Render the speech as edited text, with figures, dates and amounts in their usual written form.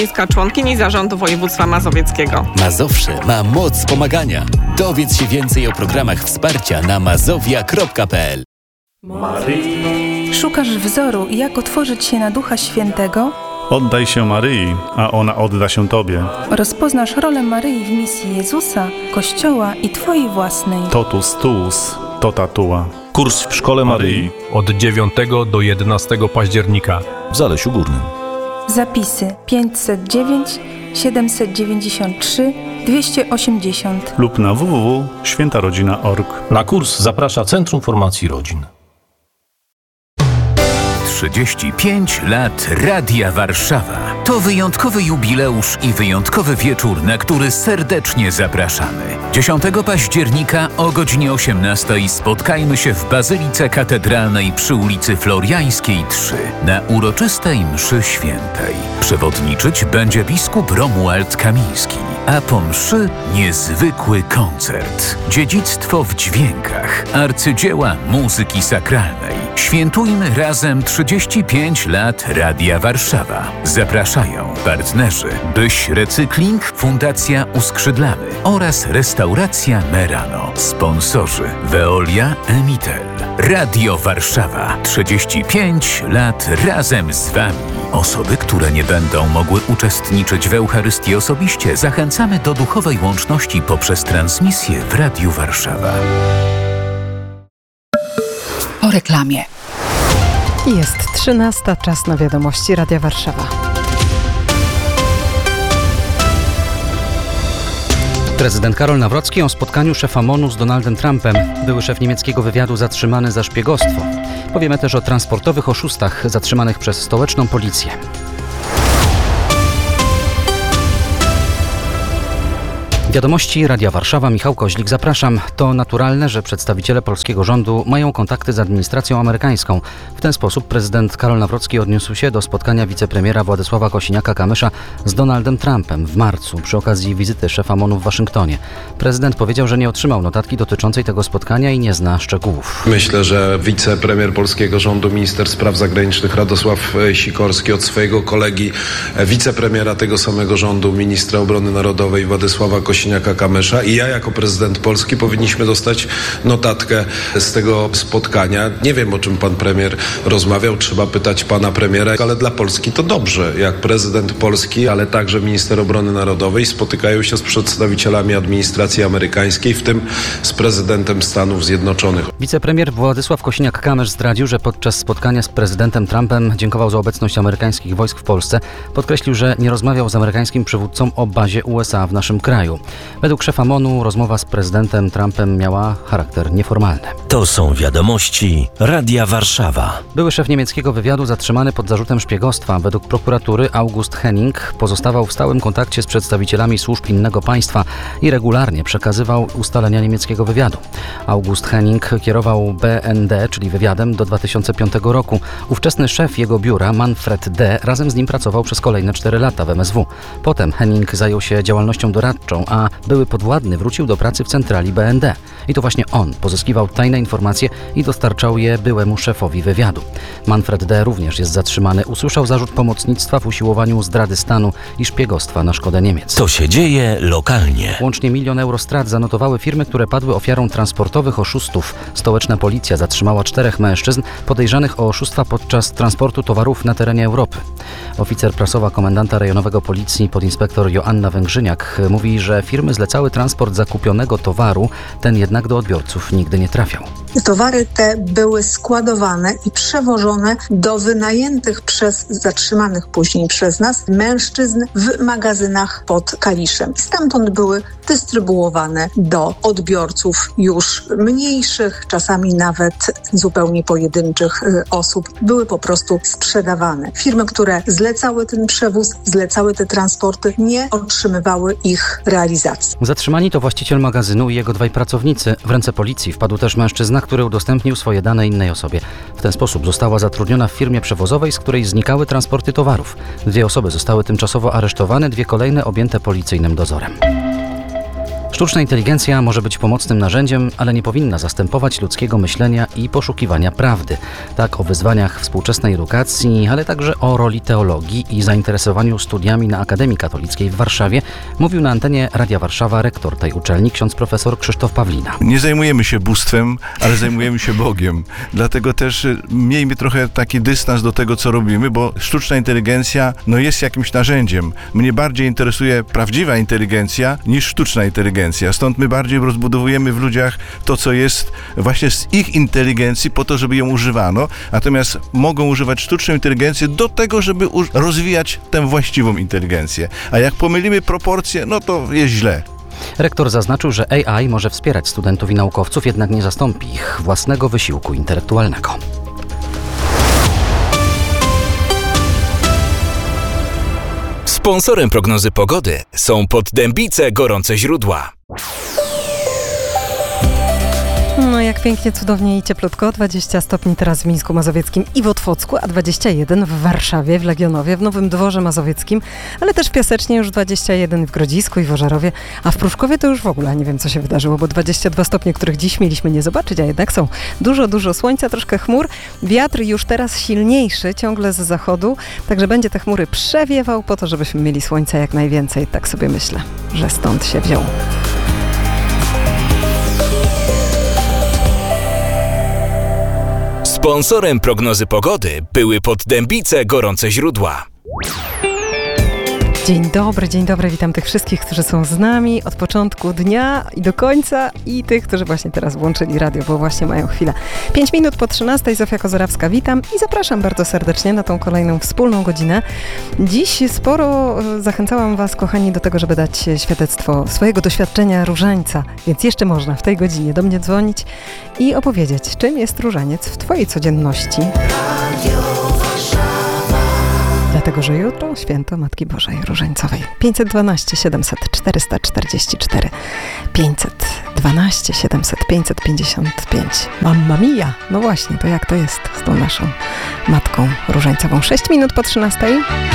Członkini Zarządu Województwa Mazowieckiego. Mazowsze ma moc pomagania. Dowiedz się więcej o programach wsparcia na mazowia.pl. Szukasz wzoru, jak otworzyć się na Ducha Świętego? Oddaj się Maryi, a ona odda się Tobie. Rozpoznasz rolę Maryi w misji Jezusa, Kościoła i Twojej własnej. Totus tuus, tota tua. Kurs w Szkole Maryi od 9 do 11 października w Zalesiu Górnym. Zapisy 509 793 280 lub na www.świętarodzina.org. Na kurs zaprasza Centrum Formacji Rodzin. 35 lat Radia Warszawa. To wyjątkowy jubileusz i wyjątkowy wieczór, na który serdecznie zapraszamy. 10 października o godzinie 18 spotkajmy się w Bazylice Katedralnej przy ulicy Floriańskiej 3 na uroczystej mszy świętej. Przewodniczyć będzie biskup Romuald Kamiński, a po mszy niezwykły koncert. Dziedzictwo w dźwiękach, arcydzieła muzyki sakralnej. Świętujmy razem 35 lat Radia Warszawa. Zapraszają partnerzy Byś Recykling, Fundacja Uskrzydlamy oraz Restauracja Merano. Sponsorzy Veolia, Emitel. Radio Warszawa. 35 lat razem z Wami. Osoby, które nie będą mogły uczestniczyć w Eucharystii osobiście, zachęcamy do duchowej łączności poprzez transmisję w Radiu Warszawa. Po reklamie. Jest 13, czas na wiadomości Radia Warszawa. Prezydent Karol Nawrocki o spotkaniu szefa MON-u z Donaldem Trumpem. Były szef niemieckiego wywiadu zatrzymany za szpiegostwo. Powiemy też o transportowych oszustach zatrzymanych przez stołeczną policję. Wiadomości Radia Warszawa, Michał Koźlik, zapraszam. To naturalne, że przedstawiciele polskiego rządu mają kontakty z administracją amerykańską. W ten sposób prezydent Karol Nawrocki odniósł się do spotkania wicepremiera Władysława Kosiniaka-Kamysza z Donaldem Trumpem w marcu przy okazji wizyty szefa MON-u w Waszyngtonie. Prezydent powiedział, że nie otrzymał notatki dotyczącej tego spotkania i nie zna szczegółów. Myślę, że wicepremier polskiego rządu, minister spraw zagranicznych Radosław Sikorski od swojego kolegi wicepremiera tego samego rządu, ministra obrony narodowej Władysława Kosiniaka-Kamysza i ja jako prezydent Polski powinniśmy dostać notatkę z tego spotkania. Nie wiem, o czym pan premier rozmawiał, trzeba pytać pana premiera, ale dla Polski to dobrze, jak prezydent Polski, ale także minister obrony narodowej spotykają się z przedstawicielami administracji amerykańskiej, w tym z prezydentem Stanów Zjednoczonych. Wicepremier Władysław Kosiniak-Kamysz zdradził, że podczas spotkania z prezydentem Trumpem dziękował za obecność amerykańskich wojsk w Polsce. Podkreślił, że nie rozmawiał z amerykańskim przywódcą o bazie USA w naszym kraju. Według szefa MON-u rozmowa z prezydentem Trumpem miała charakter nieformalny. To są wiadomości Radia Warszawa. Były szef niemieckiego wywiadu zatrzymany pod zarzutem szpiegostwa. Według prokuratury August Henning pozostawał w stałym kontakcie z przedstawicielami służb innego państwa i regularnie przekazywał ustalenia niemieckiego wywiadu. August Henning kierował BND, czyli wywiadem, do 2005 roku. Ówczesny szef jego biura, Manfred D., razem z nim pracował przez kolejne 4 lata w MSW. Potem Henning zajął się działalnością doradczą, a były podwładny wrócił do pracy w centrali BND. I to właśnie on pozyskiwał tajne informacje i dostarczał je byłemu szefowi wywiadu. Manfred D. również jest zatrzymany. Usłyszał zarzut pomocnictwa w usiłowaniu zdrady stanu i szpiegostwa na szkodę Niemiec. To się dzieje lokalnie. Łącznie 1 000 000 euro strat zanotowały firmy, które padły ofiarą transportowych oszustów. Stołeczna policja zatrzymała 4 mężczyzn podejrzanych o oszustwa podczas transportu towarów na terenie Europy. Oficer prasowa komendanta rejonowego policji podinspektor Joanna Węgrzyniak mówi, że firmy zlecały transport zakupionego towaru, ten jednak do odbiorców nigdy nie trafiał. Towary te były składowane i przewożone do wynajętych przez zatrzymanych później przez nas mężczyzn w magazynach pod Kaliszem. Stamtąd były dystrybuowane do odbiorców już mniejszych, czasami nawet zupełnie pojedynczych osób. Były po prostu sprzedawane. Firmy, które zlecały ten przewóz, zlecały te transporty, nie otrzymywały ich realizacji. Zatrzymani to właściciel magazynu i jego 2 pracownicy. W ręce policji wpadł też mężczyzna, który udostępnił swoje dane innej osobie. W ten sposób została zatrudniona w firmie przewozowej, z której znikały transporty towarów. 2 osoby zostały tymczasowo aresztowane, 2 kolejne objęte policyjnym dozorem. Sztuczna inteligencja może być pomocnym narzędziem, ale nie powinna zastępować ludzkiego myślenia i poszukiwania prawdy. Tak o wyzwaniach współczesnej edukacji, ale także o roli teologii i zainteresowaniu studiami na Akademii Katolickiej w Warszawie mówił na antenie Radia Warszawa rektor tej uczelni, ksiądz profesor Krzysztof Pawlina. Nie zajmujemy się bóstwem, ale zajmujemy się Bogiem. Dlatego też miejmy trochę taki dystans do tego, co robimy, bo sztuczna inteligencja jest jakimś narzędziem. Mnie bardziej interesuje prawdziwa inteligencja niż sztuczna inteligencja. Stąd my bardziej rozbudowujemy w ludziach to, co jest właśnie z ich inteligencji po to, żeby ją używano. Natomiast mogą używać sztuczną inteligencję do tego, żeby rozwijać tę właściwą inteligencję. A jak pomylimy proporcje, to jest źle. Rektor zaznaczył, że AI może wspierać studentów i naukowców, jednak nie zastąpi ich własnego wysiłku intelektualnego. Sponsorem prognozy pogody są Poddębice Gorące Źródła. Jak pięknie, cudownie i cieplutko. 20 stopni teraz w Mińsku Mazowieckim i w Otwocku, a 21 w Warszawie, w Legionowie, w Nowym Dworze Mazowieckim, ale też w Piasecznie już 21 w Grodzisku i w Ożarowie, a w Pruszkowie to już w ogóle nie wiem, co się wydarzyło, bo 22 stopnie, których dziś mieliśmy nie zobaczyć, a jednak są. Dużo słońca, troszkę chmur, wiatr już teraz silniejszy, ciągle z zachodu, także będzie te chmury przewiewał po to, żebyśmy mieli słońca jak najwięcej. Tak sobie myślę, że stąd się wziął. Sponsorem prognozy pogody były Poddębice Gorące Źródła. Dzień dobry, witam tych wszystkich, którzy są z nami od początku dnia i do końca i tych, którzy właśnie teraz włączyli radio, bo właśnie mają chwilę. 5 minut po 13, Zofia Kozorawska, witam i zapraszam bardzo serdecznie na tą kolejną wspólną godzinę. Dziś sporo zachęcałam Was, kochani, do tego, żeby dać świadectwo swojego doświadczenia różańca, więc jeszcze można w tej godzinie do mnie dzwonić i opowiedzieć, czym jest różaniec w Twojej codzienności. Dlatego, że jutro święto Matki Bożej Różańcowej. 512 700 444 512 700 555. Mamma mia! No właśnie, to jak to jest z tą naszą Matką Różańcową? 6 minut po 13.